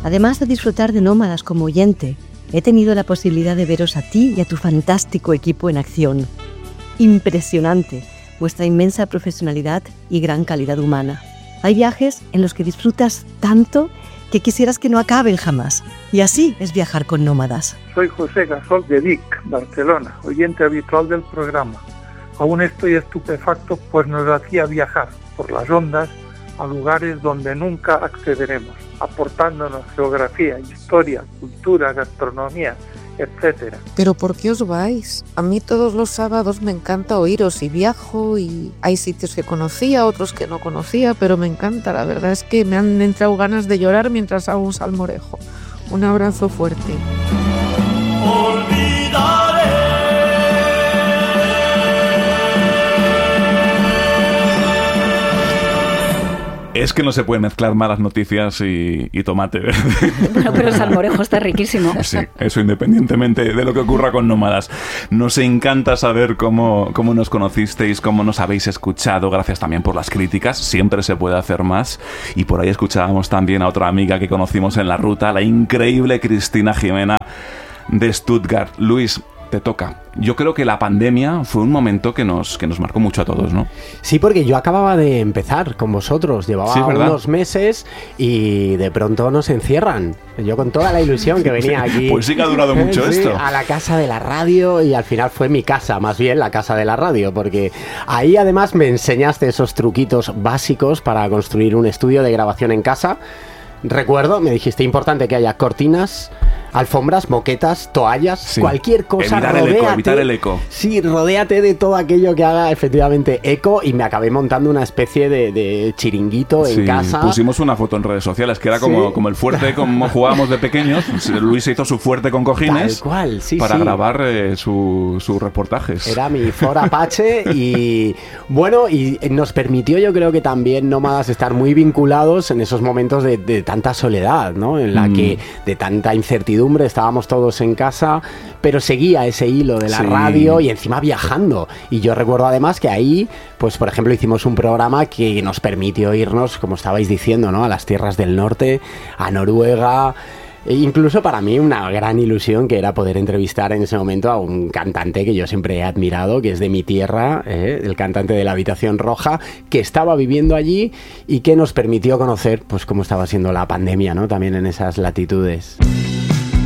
Además de disfrutar de Nómadas como oyente, he tenido la posibilidad de veros a ti y a tu fantástico equipo en acción. Impresionante vuestra inmensa profesionalidad y gran calidad humana. Hay viajes en los que disfrutas tanto que quisieras que no acaben jamás. Y así es viajar con Nómadas. Soy José Gasol de Vic, Barcelona, oyente habitual del programa. Aún estoy estupefacto, pues nos hacía viajar por las ondas a lugares donde nunca accederemos, aportándonos geografía, historia, cultura, gastronomía, etc. ¿Pero por qué os vais? A mí todos los sábados me encanta oíros y viajo, y hay sitios que conocía, otros que no conocía, pero me encanta. La verdad es que me han entrado ganas de llorar mientras hago un salmorejo. Un abrazo fuerte. Es que no se puede mezclar malas noticias y tomate verde. Bueno, pero el salmorejo está riquísimo. Sí, eso independientemente de lo que ocurra con Nómadas. Nos encanta saber cómo nos conocisteis, cómo nos habéis escuchado. Gracias también por las críticas. Siempre se puede hacer más. Y por ahí escuchábamos también a otra amiga que conocimos en la ruta, la increíble Cristina Jimena de Stuttgart. Luis, te toca. Yo creo que la pandemia fue un momento que nos marcó mucho a todos, ¿no? Sí, porque yo acababa de empezar con vosotros, llevaba unos meses y de pronto nos encierran. Yo con toda la ilusión que venía aquí. Pues sí que ha durado mucho esto. A la casa de la radio, y al final fue mi casa, más bien la casa de la radio, porque ahí además me enseñaste esos truquitos básicos para construir un estudio de grabación en casa. Recuerdo, me dijiste importante que haya cortinas, alfombras, moquetas, toallas, sí, cualquier cosa. Evitar el eco. Sí, rodéate de todo aquello que haga efectivamente eco, y me acabé montando una especie de chiringuito en casa. Pusimos una foto en redes sociales que era como el fuerte, como jugábamos de pequeños. Luis se hizo su fuerte con cojines. Tal cual, sí, para grabar sus reportajes. Era mi Ford Apache y bueno, y nos permitió, yo creo que también, Nómadas, estar muy vinculados en esos momentos de tanta soledad, ¿no? En la que de tanta incertidumbre estábamos todos en casa, pero seguía ese hilo de la radio y encima viajando. Y yo recuerdo además que ahí, pues por ejemplo, hicimos un programa que nos permitió irnos, como estabais diciendo, ¿no?, a las tierras del norte, a Noruega. E incluso para mí una gran ilusión que era poder entrevistar en ese momento a un cantante que yo siempre he admirado, que es de mi tierra, el cantante de La Habitación Roja, que estaba viviendo allí y que nos permitió conocer pues cómo estaba siendo la pandemia, ¿no?, también en esas latitudes.